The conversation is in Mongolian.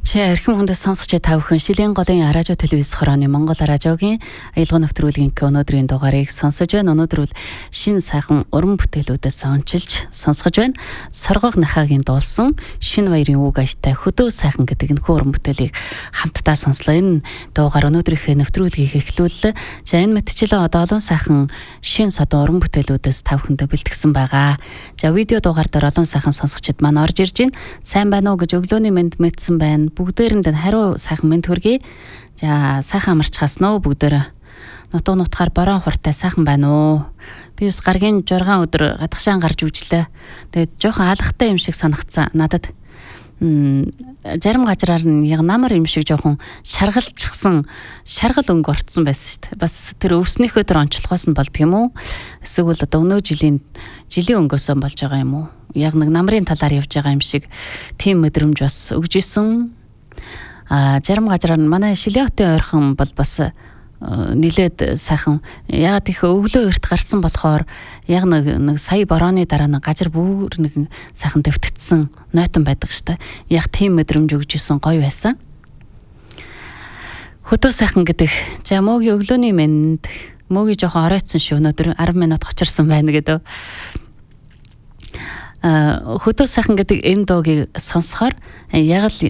Чи архим хүндээс сонсогч та бүхэн Шилийн голын радио телевиз хорооны Монгол радиогийн аялал нэвтрүүлгийн өнөөдрийн дугаарыг сонсож байна. Өнөөдөр бол шин сайхан уран бүтээлүүдээс ончилж сонсгож байна. Соргог нахагийн дуулсан Шинэ баярын үг ажтай Хөдөө сайхан гэдэг энэ уран бүтээлийг хамтдаа сонслоо. Энэ дугаар өнөөдрийнхээ нэвтрүүлгийг эхлүүллээ. За энэ мэтчилээ одоо олон сайхан шин содон уран бүтээлүүдээс та бүхэндээ бэлтгэсэн байгаа. За видео дугаар дээр олон сайхан сонсогчид маань орж ирж байна. Сайн байна уу гэж өглөөний мэнд мэдсэн байна. Бүгдээрэнд нь хариу сайхан мэнд хүргэе. За сайхан амарч хаснаа уу бүгдээрээ. Нутг нутгаар бороо хуртай сайхан байна уу? Би бас гаргийн 6 өдөр гадагшаан гарч үжлээ. Тэгээд жоохон алхахтай юм шиг санагцсан надад. Зарим газраар нь яг намар юм шиг жоохон шаргалчихсан шаргал өнгө орцсон байсан шүү дээ. Бас тэр өвснийхөө төр онцлохоос нь болдго юм уу? Эсвэл одоо өнөө жилийн өнгөөсөө болж байгаа юм уу? Яг нэг намрын талаар явж байгаа юм шиг тийм мэдрэмж бас өгж исэн. Зарим газраар нь манай Шилиотын ойрхон бол бас нилээд сайхан яг их өглөө эрт гарсан болохоор яг нэг сая борооны дараа нэг газар бүр нэг сайхан дэвтгдсэн нойтон байдаг штэ. Яг тийм мэдрэмж өгж исэн гоё байсан. Хөдөө сайхан гэдэг. За мөгийн өглөөний мэнд мөгийн жоохон оройтсон шүү. Өнөөдөр 10 минут хочирсан байна гэдэг. Хөдөө сайхан гэдэг энэ дуугийг сонсохоор яг л